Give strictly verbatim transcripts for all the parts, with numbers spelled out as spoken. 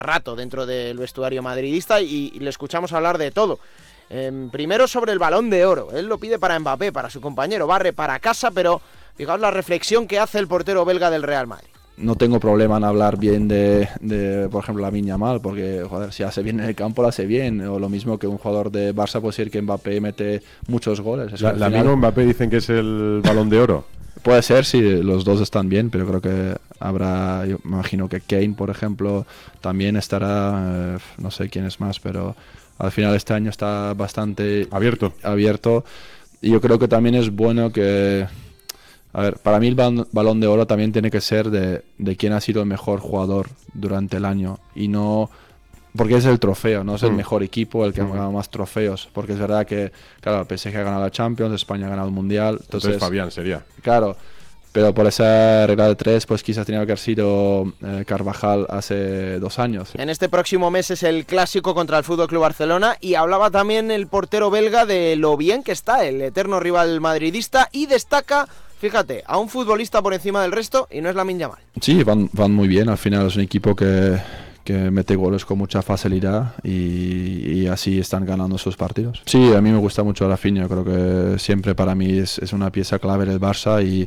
rato dentro del vestuario madridista y, y le escuchamos hablar de todo. Eh, primero sobre el Balón de Oro. Él lo pide para Mbappé, para su compañero, barre para casa, pero fijaos la reflexión que hace el portero belga del Real Madrid. No tengo problema en hablar bien de, de por ejemplo, Lamine Yamal, porque, joder, si hace bien en el campo, lo hace bien. O lo mismo que un jugador de Barça puede decir que Mbappé mete muchos goles. La, Lamine o Mbappé dicen que es el Balón de Oro. Puede ser, sí, los dos están bien, pero creo que habrá, yo me imagino que Kane, por ejemplo, también estará, eh, no sé quién es más, pero al final este año está bastante abierto. abierto. Y yo creo que también es bueno que, a ver, para mí el balón, balón de oro también tiene que ser de, de quién ha sido el mejor jugador durante el año y no... Porque es el trofeo, no es el mm. mejor equipo el que mm. ha ganado más trofeos. Porque es verdad que, claro, el P S G ha ganado la Champions, España ha ganado el Mundial. Entonces, entonces Fabián sería. Claro, pero por esa regla de tres, pues quizás tenía que haber sido eh, Carvajal hace dos años. En este próximo mes es el clásico contra el F C Barcelona y hablaba también el portero belga de lo bien que está el eterno rival madridista y destaca, fíjate, a un futbolista por encima del resto y no es Lamine Yamal. Sí, van, van muy bien, al final es un equipo que... que mete goles con mucha facilidad y, y así están ganando sus partidos. Sí, a mí me gusta mucho Rafinha, creo que siempre para mí es, es una pieza clave del Barça y,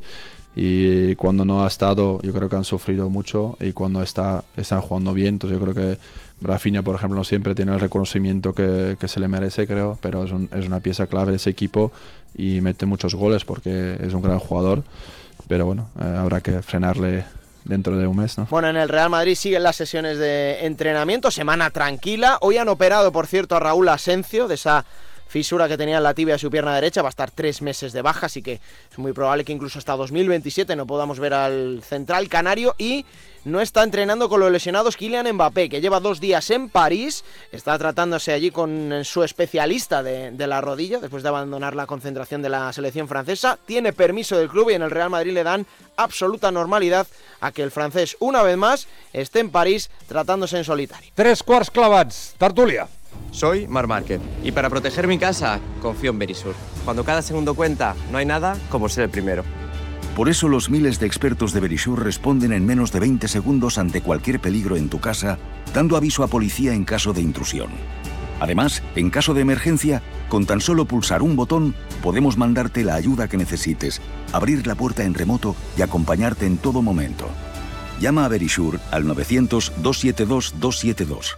y cuando no ha estado yo creo que han sufrido mucho y cuando está están jugando bien, entonces yo creo que Rafinha, por ejemplo, no siempre tiene el reconocimiento que, que se le merece, creo, pero es, un, es una pieza clave de ese equipo y mete muchos goles porque es un gran jugador, pero bueno, eh, habrá que frenarle dentro de un mes, ¿no? Bueno, en el Real Madrid siguen las sesiones de entrenamiento, semana tranquila. Hoy han operado, por cierto, a Raúl Asencio de esa fisura que tenía en la tibia de su pierna derecha, va a estar tres meses de baja, así que es muy probable que incluso hasta dos mil veintisiete no podamos ver al central canario. Y no está entrenando con los lesionados Kylian Mbappé, que lleva dos días en París, está tratándose allí con su especialista de, de la rodilla, después de abandonar la concentración de la selección francesa. Tiene permiso del club y en el Real Madrid le dan absoluta normalidad a que el francés, una vez más, esté en París tratándose en solitario. Tres quarts clavats, tertúlia. Soy Marc Márquez y para proteger mi casa confío en Verisur. Cuando cada segundo cuenta, no hay nada como ser el primero. Por eso los miles de expertos de Verisur responden en menos de veinte segundos ante cualquier peligro en tu casa, dando aviso a policía en caso de intrusión. Además, en caso de emergencia, con tan solo pulsar un botón, podemos mandarte la ayuda que necesites, abrir la puerta en remoto y acompañarte en todo momento. Llama a Verisur al novecientos, doscientos setenta y dos, doscientos setenta y dos.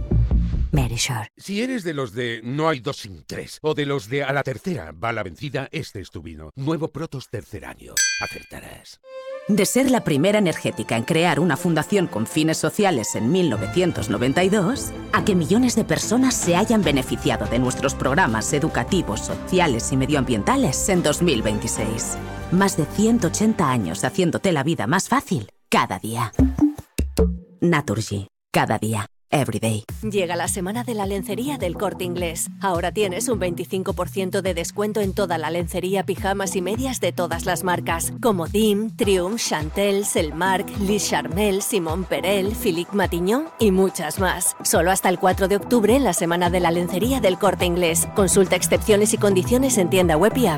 Verisur. Si eres de los de no hay dos sin tres, o de los de a la tercera va la vencida, este es tu vino. Nuevo Protos tercer año. Acertarás. De ser la primera energética en crear una fundación con fines sociales en mil novecientos noventa y dos, a que millones de personas se hayan beneficiado de nuestros programas educativos, sociales y medioambientales en dos mil veintiséis. Más de ciento ochenta años haciéndote la vida más fácil cada día. Naturgy. Cada día. Everyday. Llega la semana de la lencería del Corte Inglés. Ahora tienes un veinticinco por ciento de descuento en toda la lencería, pijamas y medias de todas las marcas, como D I M, Triumph, Chantel, Selmark, Lis Charmel, Simon Perel, Philippe Matignon y muchas más. Solo hasta el cuatro de octubre en la semana de la lencería del Corte Inglés. Consulta excepciones y condiciones en tienda web y app.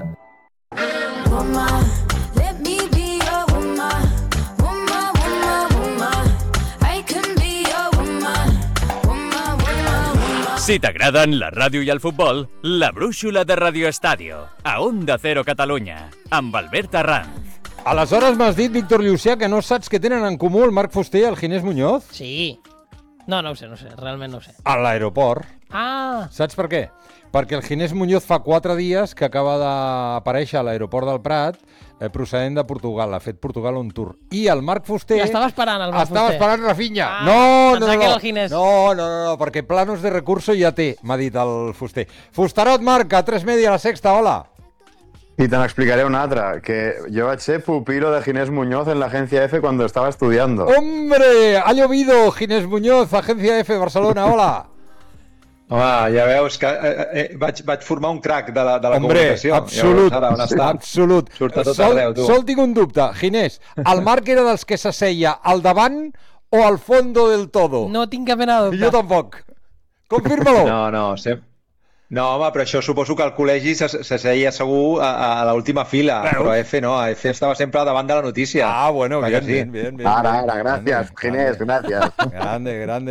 Si t'agraden la ràdio i el futbol, la brúixola de Radio Estadio, a Onda Cero Catalunya, amb Albert Arranz. Aleshores m'has dit, Víctor Llucià, que no saps què tenen en comú el Marc Fuster i el Ginés Muñoz? Sí. No, no ho sé, no ho sé, realment no ho sé. A l'aeroport. Ah! Saps per què? Perquè el Ginés Muñoz fa quatre dies que acaba d'aparèixer a l'aeroport del Prat, eh, procedent de Portugal, ha fet Portugal on tour. I el Marc Fuster... I estava esperant el Marc estava Fuster. Estava esperant Rafinha. Ah, no, no, pensava no, que era no. el Ginés. No, no, no, no, perquè planos de recurso ja té, m'ha dit el Fuster. Fusterot, Marc, a tres media, a la sexta, hola. Y te explicaré una otra, que yo vaig ser pupilo de Ginés Muñoz en la Agencia F cuando estaba estudiando. ¡Hombre! Ha llovido, Ginés Muñoz, Agencia F, Barcelona, hola. Home, ja veus que eh, eh, vaig, vaig formar un crac de la, de la Hombre, comunicació. absolut, Llavors, ara, on està? absolut. Surt a tot sol, arreu, tu. Sol tinc un dubte, Ginés. El Marc era dels que s'asseia al davant o al fondo del todo? No tinc cap mena de dubte. Jo tampoc. Confirma-lo. No, no, sempre, No, home, però això suposo que al col·legi se, se seia segur a, a l'última fila, Claro. però a F no, a F estava sempre davant de la notícia. Ah, bueno, Clar bien, que sí. bien, bien, bien. Ara, bien. ara, gracias, Grande, Ginés, gracias. Grande, grande.